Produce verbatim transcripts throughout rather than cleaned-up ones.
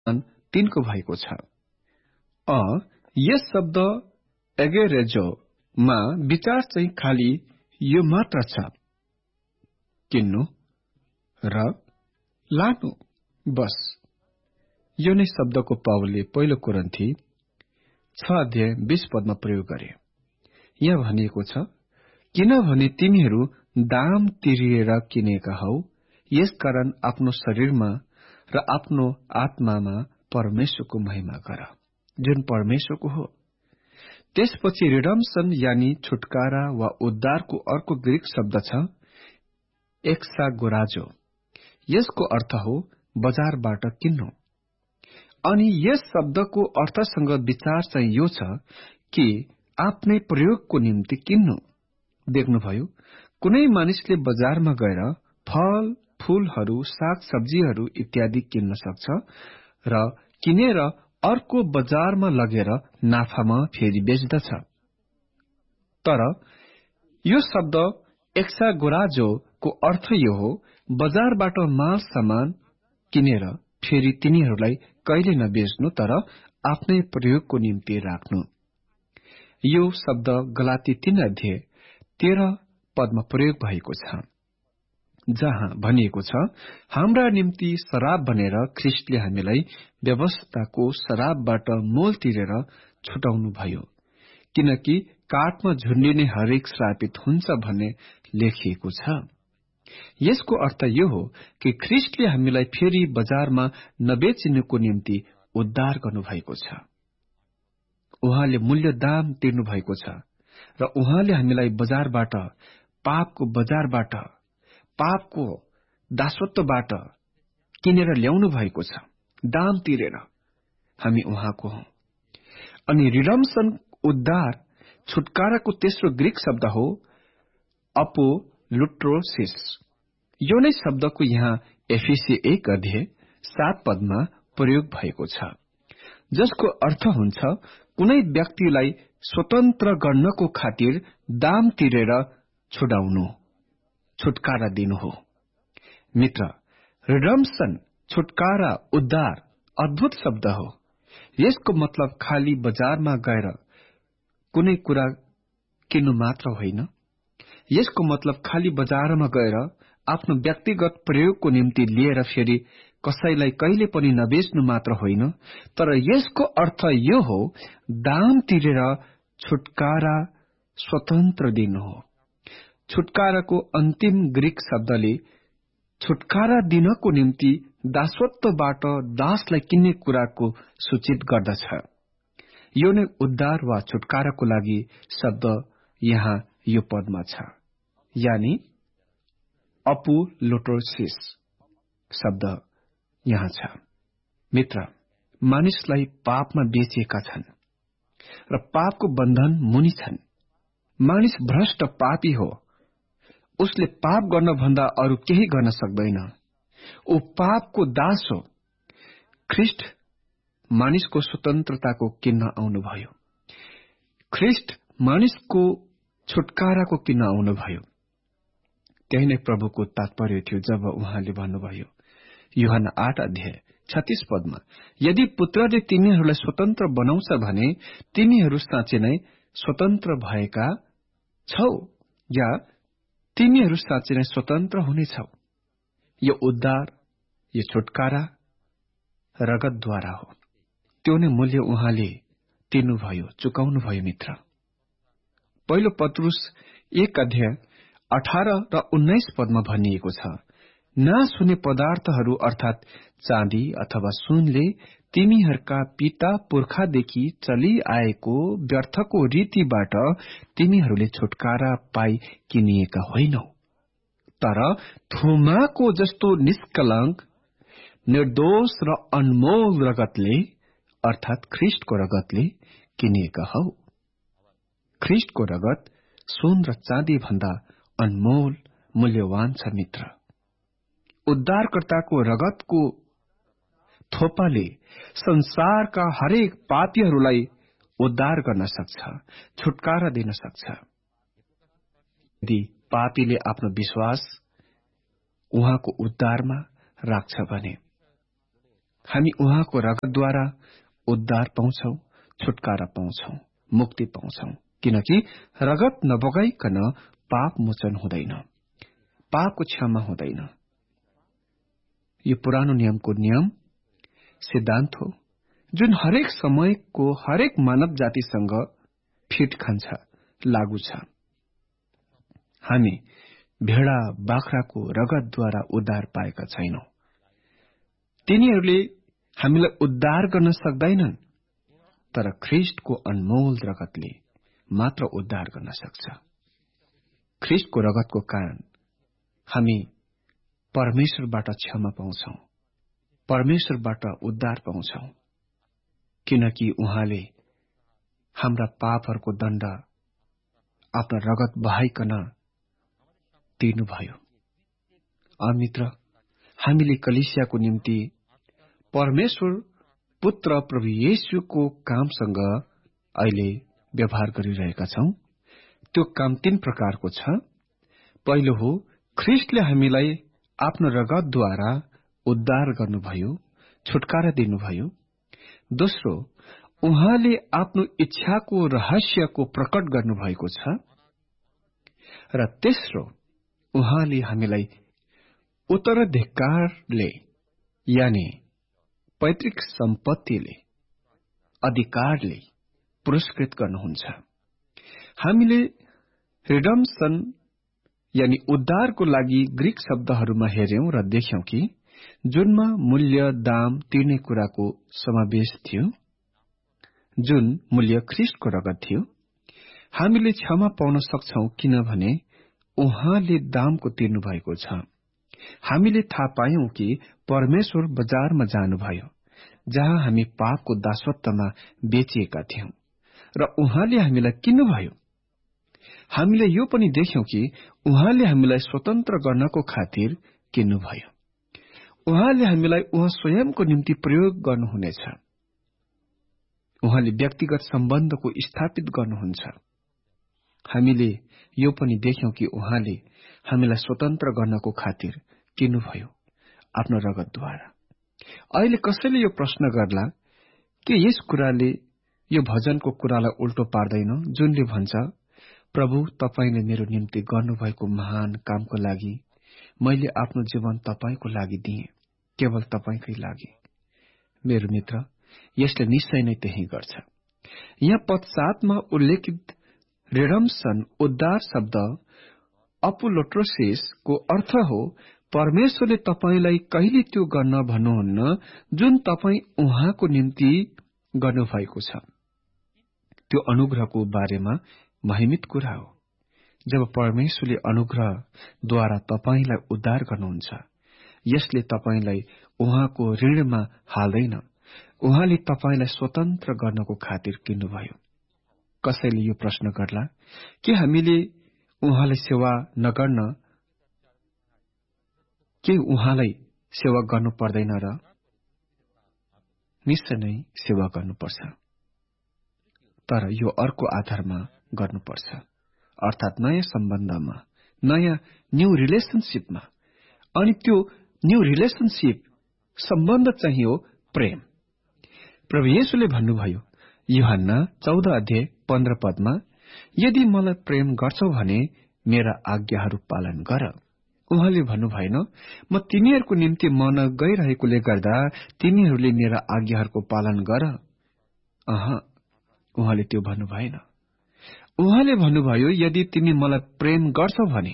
तिनको भएको छ। अ यस शब्द एगेरेजोमा विचार चाहिँ खाली यो मात्र छ, किन्नु र लानु, बस। यो नै शब्दको पावलले पहिलो कोरिन्थी छ अध्याय बीस पदमा प्रयोग गरे। यहाँ भनिएको छ, किनभने तिमीहरू दाम तिरिएर किनेका हौ, यसकारण आफ्नो शरीरमा र आफ्नो आत्मामा परमेश्वरको महिमा गर, जुन परमेश्वरको हो। त्यसपछि रिडम्सन यानी छुटकारा वा उद्धारको अर्को ग्रीक शब्द छ एक्सागोराजो। यसको अर्थ हो बजारबाट किन्नु। अनि यस शब्दको अर्थसँग विचार चाहिँ यो छ कि आफ्नै प्रयोगको निम्ति किन्नु। देख्नुभयो, कुनै मानिसले बजारमा गएर फल फूलहरू, साग सब्जीहरू इत्यादि किन्न सक्छ र किनेर अर्को बजारमा लगेर नाफामा फेरि बेच्दछ। तर यो शब्द एक्सागोराजोको अर्थ यो हो, बजारबाट माल सामान किनेर फेरि तिनीहरूलाई कहिले नबेच्नु, तर आफ्नै प्रयोगको निम्ति राख्नु। यो शब्द गलाती तीन अध्याय तेह्र पदमा प्रयोग भएको छ, जहाँ भनिएको छ, हाम्रा निम्ति शराब बनेर ख्रिस्टले हामीलाई व्यवस्थाको शराबबाट मोल तिरेर छुटाउनु भयो, किनकि काठमा झुन्डिने हरेक श्रापित हुन्छ भन्ने लेखिएको छ। यसको अर्थ यो हो कि ख्रिस्टले हामीलाई फेरि बजारमा नबेचिनुको निम्ति उद्धार गर्नुभएको छ। उहाँले मूल्य दाम तिर्नु भएको छ र उहाँले हामीलाई बजारबाट, पापको बजारबाट, पापको दासत्वबाट किनेर ल्याउनु भएको छ, दाम तिरेर। हामी उहाँको हौं। अनि रिडम्सन, उद्धार, छुटकाराको तेस्रो ग्रीक शब्द हो अपोलुट्रोसिस। यो नै शब्दको यहाँ एफिसी एक अध्याय सात पदमा प्रयोग भएको छ, जसको अर्थ हुन्छ कुनै व्यक्तिलाई स्वतन्त्र गर्नको खातिर दाम तिरेर छुडाउनु, छुटकारा दिनु हो। मित्र, रिडम्सन, छुटकारा, उद्धार अद्भुत शब्द हो। यसको मतलब खाली बजारमा गएर कुनै कुरा किन्नु मात्र होइन। यसको मतलब खाली बजारमा गएर आफ्नो व्यक्तिगत प्रयोगको निम्ति लिएर फेरि कसैलाई कहिले पनि नबेच्नु मात्र होइन, तर यसको अर्थ यो हो, दाम तिरेर छुटकारा, स्वतन्त्र दिनु हो। छुटकाराको अन्तिम ग्रीक शब्दले छुटकारा दिनको निम्ति दासत्वबाट दासलाई किन्ने कुराको सूचित गर्दछ। यो नै उद्धार वा छुटकाराको लागि शब्द यहाँ यो पदमा छ, यानी अपोलुट्रोसिस शब्द यहाँ छ। मित्र, मानिसलाई पापमा बेचिएका छन् र पापको बन्धन मुनि छन्। मानिस भ्रष्ट पापी हो। उसले पाप गर्न भन्दा अरू केही गर्न सक्दैन। ऊ पापको दास हो। ख्रिस्ट मानिसको स्वतन्त्रताको किन्न आउनुभयो। ख्रिस्ट मानिसको छुटकाराको किन्न आउनुभयो। त्यही नै प्रभुको तात्पर्य थियो जब उहाँले भन्नुभयो यूहन्ना आठ अध्याय छत्तीस पदमा, यदि पुत्रले तिमीहरूलाई स्वतन्त्र बनाउँछ भने तिमीहरू साँच्चै नै स्वतन्त्र भएका छौ, या तिमीहरू साँच्चै नै स्वतन्त्र हुनेछौ। यो उद्धार, यो छुटकारा रगतद्वारा हो। त्यो नै मूल्य उहाँले तिर्नुभयो, चुकाउनुभयो। मित्र, पहिलो पत्रुस एक अध्याय अठार र उन्नाइस पदमा भनिएको छ, नाश हुने पदार्थहरू अर्थात चाँदी अथवा सुनले तिमीहरूका पिता पुर्खादेखि चलिआएको व्यर्थको रीतिबाट तिमीहरूले छुटकारा पाई किनिएका होइनौ, तर थुमाको जस्तो निष्कलंक, निर्दोष र अनमोल रगतले अर्थात ख्रिस्टको रगतले किनिएका हौ। ख्रिस्टको रगत सुन र चाँदी भन्दा अनमोल मूल्यवान छ। मित्र, उद्धारकर्ताको रगतको थोपाले संसारका हरेक पापीहरूलाई उद्धार गर्न सक्छ, छुटकारा दिन सक्छ। यदि पापीले आफ्नो विश्वास उहाँको उद्धारमा राख्छ भने हामी उहाँको रगतद्वारा उद्धार पाउँछौ, छुटकारा पाउँछौ, मुक्ति पाउँछौ, किनकि रगत नबगाइकन पाप मोचन हुँदैन, पापको क्षमा हुँदैन। यो पुरानो नियमको नियम सिद्धान्त हो जुन हरेक समयको हरेक मानव जातिसँग फिट खान्छ, लागू छ। हामी भेडा बाख्राको रगतद्वारा उद्धार पाएका छैनौं। तिनीहरूले हामीलाई उद्धार गर्न सक्दैनन्, तर ख्रीष्टको अनमोल रगतले मात्र उद्धार गर्न सक्छ। ख्रीष्टको रगतको कारण हामी परमेश्वरबाट क्षमा पाउँछौं, परमेश्वरबाट उद्धार पाउँछौं, किनकि उहाँले हाम्रा पापहरूको दण्ड आफ्नो रगत बहाइकन तिर्नुभयो। अमित्र, हामीले कलिसियाको निम्ति परमेश्वर पुत्र प्रभु येशूको कामसँग अहिले व्यवहार गरिरहेका छौं। त्यो काम तीन प्रकारको छ। पहिलो हो, ख्रीष्टले हामीलाई आफ्नो रगतद्वारा उद्धार गर्नुभयो, छुटकारा दिनुभयो। दोस्रो, उहाँले आफ्नो इच्छाको रहस्यको प्रकट गर्नुभएको छ। र तेस्रो, उहाँले हामीलाई उत्तराधिकारले यानि पैतृक सम्पत्तिले, अधिकारले पुरस्कृत गर्नुहुन्छ। हामीले रिडम्सन यानि उद्धारको लागि ग्रीक शब्दहरूमा हेर्यौं र देख्यौं कि जुनमा मूल्य दाम तिर्ने कुराको समावेश थियो, जुन मूल्य ख्रीष्टको रगत थियो। हामीले क्षमा पाउन सक्छौं किनभने उहाँले दामको तिर्नु भएको छ। हामीले थाहा पायौं कि परमेश्वर बजारमा जानुभयो, जहाँ हामी पापको दासत्वमा बेचिएका थियौं, र उहाँले हामीलाई किन्नुभयो। हामीले यो पनि देख्यौं कि उहाँले हामीलाई स्वतन्त्र गर्नको खातिर किन्नुभयो। उहाँले हामीलाई उहाँ स्वयंको निम्ति प्रयोग गर्नुहुनेछ। उहाँले व्यक्तिगत सम्बन्धको स्थापित गर्नुहुन्छ। हामीले यो पनि देख्यौं कि उहाँले हामीलाई स्वतन्त्र गर्नको खातिर किन्नुभयो आफ्नो रगतद्वारा। अहिले कसैले यो प्रश्न गर्ला कि यस कुराले यो भजनको कुरालाई उल्टो पार्दैन, जुनले भन्छ, प्रभु, तपाईले मेरो निम्ति गर्नुभएको महान कामको लागि मैले आफ्नो जीवन तपाईको लागि दिए, केवल तपाईकै लागि। मेरो मित्र, यसले निश्चय नै त्यही गर्छ। यहाँ पद सातमा उल्लेखित रिडम्सन उद्धार शब्द अपोलोट्रोसिसको अर्थ हो, परमेश्वरले तपाईलाई कहिले त्यो गर्न भन्नुहुन्न जुन तपाई उहाँको निम्ति गर्नुभएको छ। त्यो अनुग्रहको बारेमा महिमित कुरा हो। जब परमेश्वरले अनुग्रहद्वारा तपाईलाई उद्धार गर्नुहुन्छ, यसले तपाईलाई उहाँको ऋणमा हाल्दैन, उहाँले तपाईलाई स्वतन्त्र गर्नको खातिर किन्नुभयो। कसैले यो प्रश्न गर्ला कि हामीले उहाँलाई सेवा नगर्न के उहाँलाई सेवा गर्नु पर्दैन र? निश्चय नै सेवा गर्नुपर्छ, तर यो अर्को आधारमा गर्नुपर्छ, अर्थात नयाँ सम्बन्धमा, नयाँ न्यू रिलेशनशिपमा। अनि त्यो न्यू रिलेशनशिप सम्बन्ध चाहिँ हो प्रेम। प्रभु येशूले भन्नुभयो यूहन्ना चौध अध्याय पन्ध्र पदमा, यदि मलाई प्रेम गर्छौ भने मेरा आज्ञाहरू पालन गर। उहाँले भन्नुभएन, म तिमीहरूको निम्ति मन गइरहेकोले गर्दा तिमीहरूले मेरा आज्ञाहरूको पालन गर। अह, उहाँले त्यो भन्नुभएन। उहाँले भन्नुभयो, यदि तिमी मलाई प्रेम गर्छौ भने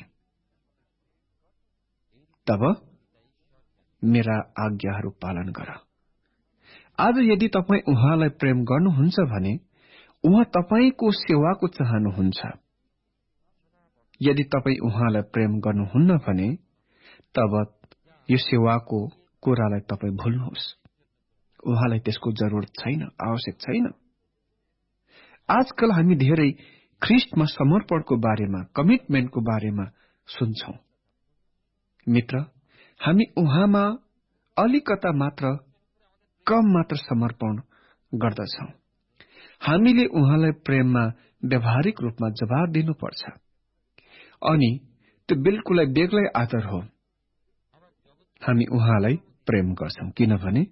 तब मेरा आज्ञाहरू पालन गर। आज यदि तपाई उहाँलाई प्रेम गर्नुहुन्छ भने उहाँ तपाईको सेवाको चाहनुहुन्छ। यदि तपाई उहाँलाई प्रेम गर्नुहुन्न भने तब यो सेवाको कुरालाई तपाई भुल्नुहोस्। उहाँलाई त्यसको जरुरत छैन, आवश्यक छैन। आजकल हामी धेरै ख्रीष्टमा समर्पणको बारेमा, कमिटमेन्टको बारेमा सुन्छौं। मित्र, हामी उहाँमा अलिकता मात्र कम मात्र समर्पण गर्दछौं। हामीले उहाँलाई प्रेममा व्यावहारिक रूपमा जवाब दिनुपर्छ, अनि त्यो बिल्कुलै बेग्लै आदर हो। हामी उहाँलाई प्रेम गर्छौं किनभने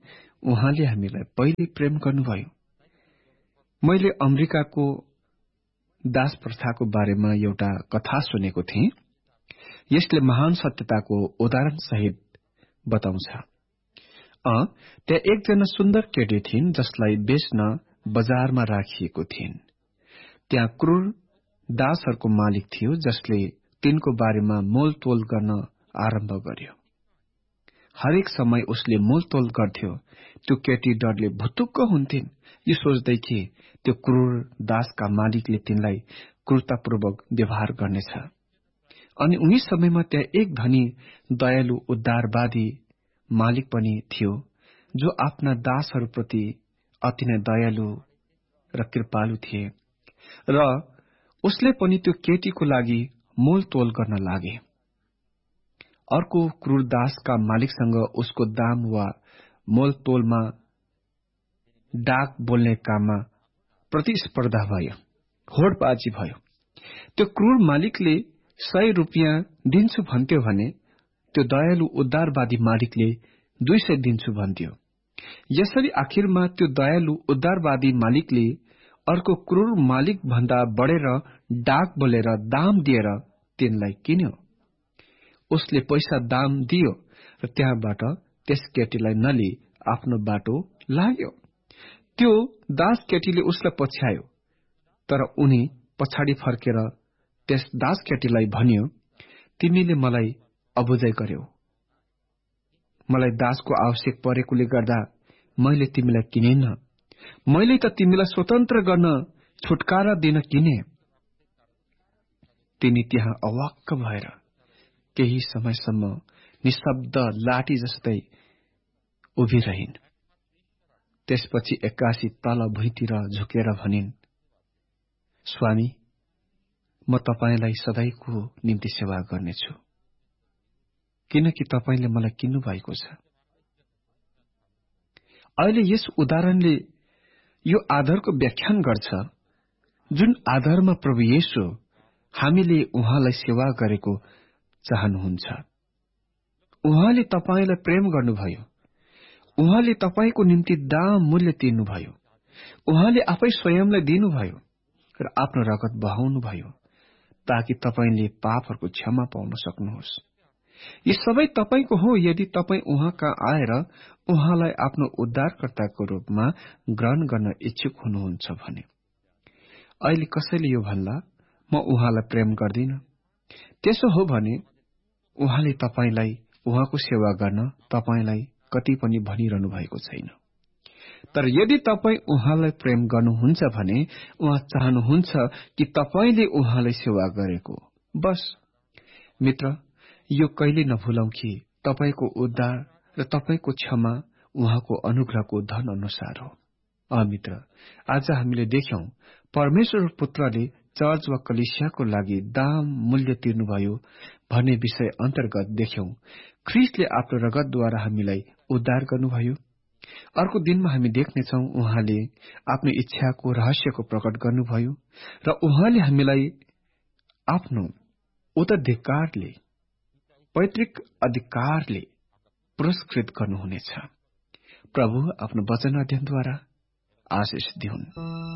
उहाँले हामीलाई पहिले प्रेम गर्नुभयो। मैले अमेरिकाको दास प्रथाको बारेमा एउटा कथा सुनेको थिएँ। यसले महान सत्यताको उदाहरण सहित बताउँछ। अ त्यहाँ एकजना सुन्दर केटी थिइन् जसलाई बेच्न बजारमा राखिएको थिइन्। त्यहाँ क्रूर दासहरूको मालिक थियो जसले तिनको बारेमा मोलतोल गर्न आरम्भ गर्यो। हरेक समय उसले मोलतोल गर्थ्यो। त्यो केटी डरले भुतुक्क हुन्थिन्, यो सोच्दै कि त्यो क्रूर दासका मालिकले तिनलाई क्रूरतापूर्वक व्यवहार गर्नेछ। अनि उही समयमा त्यहाँ एक धनी दयालु उद्धारवादी मालिक पनि थियो जो आफ्ना दासहरूप्रति अति नै दयालु र कृपालु थिए, र उसले पनि त्यो केटीको लागि मोलतोल गर्न लागे। अर्को क्रूर दासका मालिकसँग उसको दाम वा मोलतोलमा डाक बोल्ने काममा प्रतिस्पर्धा भयो, होडबाजी भयो। त्यो क्रूर मालिकले सय रुपियाँ दिन्छु भन्थ्यो भने त्यो दयालु उद्धारवादी मालिकले दुई सय दिन्छु भन्थ्यो। यसरी आखिरमा त्यो दयालु उद्धारवादी मालिकले अर्को क्रूर मालिक भन्दा बढेर डाक बोलेर दाम दिएर तिनलाई किन्यो। उसले पैसा दाम दियो र त्यहाँबाट त्यस केटीलाई नलिई आफ्नो बाटो लाग्यो। त्यो दास केटीले उसलाई पछ्यायो, तर उनी पछाडि फर्केर त्यस दास केटीलाई भन्यो, तिमीले मलाई अबुझाइ गर्यौ। मलाई दासको आवश्यक परेकोले गर्दा मैले तिमीलाई किनेन। मैले त तिमीलाई स्वतन्त्र गर्न छुटकारा दिन किने। तिनी त्यहाँ अवाक्क भएर केही समयसम्म निशब्द लाठी जस्तै उभिरहिन्। त्यसपछि एक्कासी तल भुइँतिर झुकेर भनिन्, स्वामी, म तपाईलाई सधैँको निम्ति सेवा गर्नेछु, किनकि तपाईले मलाई किन्नु भएको छ। अहिले यस उदाहरणले यो आधारको व्याख्यान गर्छ जुन आधारमा प्रभु येशू हामीले उहाँलाई सेवा गरेको चाहनुहुन्छ। उहाँले तपाईलाई प्रेम गर्नुभयो। उहाँले तपाईको निम्ति दाम मूल्य तिर्नुभयो। उहाँले आफै स्वयंलाई दिनुभयो र आफ्नो रगत बहाउनुभयो ताकि तपाईले पापहरूको क्षमा पाउन सक्नुहोस्। यी सबै तपाईको हो यदि तपाई उहाँ कहाँ आएर उहाँलाई आफ्नो उद्धारकर्ताको रूपमा ग्रहण गर्न इच्छुक हुनुहुन्छ भने। अहिले कसैले यो भन्ला, म उहाँलाई प्रेम गर्दिन, त्यसो हो भने उहाँले तपाईलाई उहाँको सेवा गर्न तपाईलाई कति पनि भनिरहनु भएको छैन। तर यदि तपाई उहाँलाई प्रेम गर्नुहुन्छ भने उहाँ चाहनुहुन्छ कि तपाईले उहाँलाई सेवा गरेको। बस मित्र, यो कहिले नभुलौं कि तपाईको उद्धार र तपाईको क्षमा उहाँको अनुग्रहको धन अनुसार हो। अ मित्र, आज हामीले देख्यौं परमेश्वर पुत्रले चर्च वा कलिसियाको लागि दाम मूल्य तिर्नुभयो भन्ने विषय अन्तर्गत देख्यौं ख्रीष्टले आफ्नो रगतद्वारा हामीलाई उद्धार गर्नुभयो। अर्को दिनमा हामी देख्नेछौं उहाँले आफ्नो इच्छाको रहस्यको प्रकट गर्नुभयो र उहाँले हामीलाई आफ्नो उत्तराधिकारले पैतृक अधिकारले पुरस्कृत गर्नुहुनेछ। प्रभु आफ्नो वचन अध्ययनद्वारा आशिष दिउन्।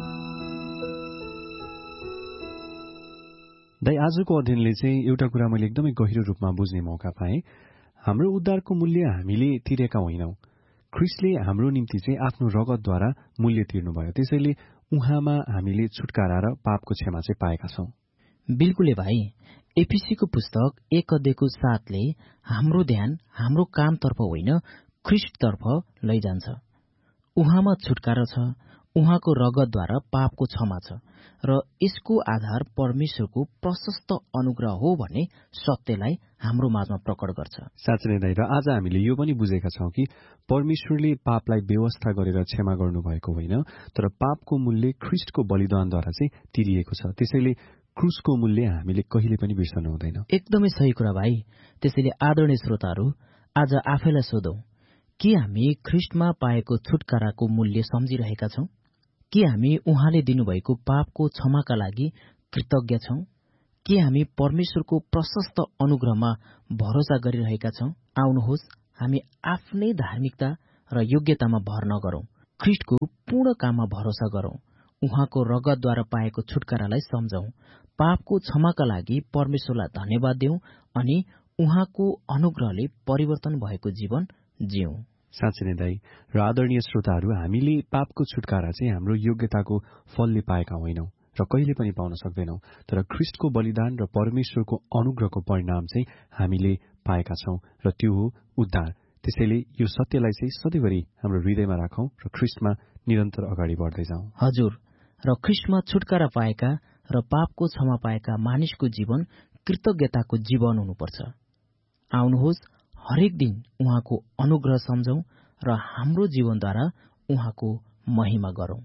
दाइ, आजको अध्ययनले चाहिँ एउटा कुरा मैले एकदमै गहिरो रूपमा बुझ्ने मौका पाएँ। हाम्रो उद्धारको मूल्य हामीले तिरेका होइनौं। ख्रीष्टले हाम्रो निम्ति चाहिँ आफ्नो रगतद्वारा मूल्य तिर्नुभयो। त्यसैले उहाँमा हामीले छुटकारा र पापको क्षमा चाहिँ पाएका छौं। बिल्कुलै भाइ, एफिसीको पुस्तक एक अध्यायको सातले हाम्रो ध्यान हाम्रो कामतर्फ होइन ख्रीष्टतर्फ लैजान्छ। उहाँमा छुटकारा छ, उहाँको रगतद्वारा पापको क्षमा छ र यसको आधार परमेश्वरको प्रशस्त अनुग्रह हो भन्ने सत्यलाई हाम्रो माझमा प्रकट गर्छ। साँच्चै नै दाइ, र आज हामीले यो पनि बुझेका छौं कि परमेश्वरले पापलाई व्यवस्था गरेर क्षमा गर्नुभएको होइन, तर पापको मूल्य ख्रीष्टको बलिदानद्वारा चाहिँ तिरिएको छ। त्यसैले क्रुसको मूल्य हामीले कहिले पनि बिर्सनु हुँदैन। एकदमै सही कुरा भाइ। त्यसैले आदरणीय श्रोताहरू, आज आफैलाई सोधौं, के हामी ख्रीष्टमा पाएको छुटकाराको मूल्य सम्झिरहेका छौं? के हामी उहाँले दिनुभएको पापको क्षमाका लागि कृतज्ञ छौं? के हामी परमेश्वरको प्रशस्त अनुग्रहमा भरोसा गरिरहेका छौं? आउनुहोस् हामी आफ्नै धार्मिकता र योग्यतामा भर नगरौं। ख्रीष्टको पूर्ण काममा भरोसा गरौं। उहाँको रगतद्वारा पाएको छुटकारालाई सम्झौं। पापको क्षमाका लागि परमेश्वरलाई धन्यवाद देऊ अनि उहाँको अनुग्रहले परिवर्तन भएको जीवन जिउँ। साँच्चै नै दाइ र आदरणीय श्रोताहरू, हामीले पापको छुटकारा चाहिँ हाम्रो योग्यताको फलले पाएका होइनौं र कहिले पनि पाउन सक्दैनौं, तर ख्रीष्टको बलिदान र परमेश्वरको अनुग्रहको परिणाम चाहिँ हामीले पाएका छौं र त्यो हो उद्धार। त्यसैले यो सत्यलाई चाहिँ सधैँभरि हाम्रो हृदयमा राखौं र ख्रीष्टमा निरन्तर अगाडि बढ्दै जाउँ। हजुर, र ख्रीष्टमा छुटकारा पाएका र पापको क्षमा पाएका मानिसको जीवन कृतज्ञताको जीवन हुनुपर्छ। आउनुहोस्, हरेक दिन उहाँको अनुग्रह सम्झौं र हाम्रो जीवनद्वारा उहाँको महिमा गरौं।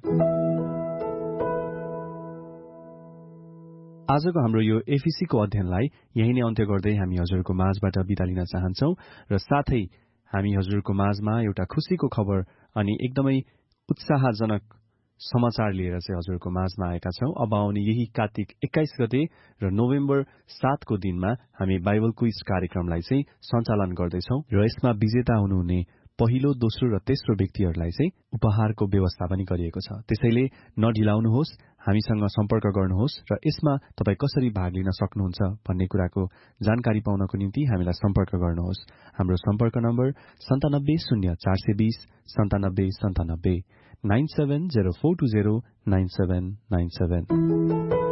आजको हाम्रो यो एफिसीको अध्ययनलाई यही नै अन्त्य गर्दै हामी हजुरको माझबाट बिदा लिन चाहन्छौ र साथै हामी हजुरको माझमा एउटा खुशीको खबर अनि एकदमै उत्साहजनक समाचार लिएर चाहिँ हजुरको माझमा आएका छौं। अब आउने यही कार्तिक एक्काइस गते र नोभेम्बर सातको दिनमा हामी बाइबल क्विज कार्यक्रमलाई चाहिँ सञ्चालन गर्दैछौ र यसमा विजेता हुनुहुने पहिलो, दोस्रो र तेस्रो व्यक्तिहरूलाई चाहिँ उपहारको व्यवस्था पनि गरिएको छ। त्यसैले नढिलाउनुहोस्, हामीसँग सम्पर्क गर्नुहोस् र यसमा तपाईँ कसरी भाग लिन सक्नुहुन्छ भन्ने कुराको जानकारी पाउनको निम्ति हामीलाई सम्पर्क गर्नुहोस्। हाम्रो सम्पर्क नम्बर सन्तानब्बे शून्य चार सय बीस सन्तानब्बे सन्तानब्बे nine seven zero four two zero nine seven nine seven.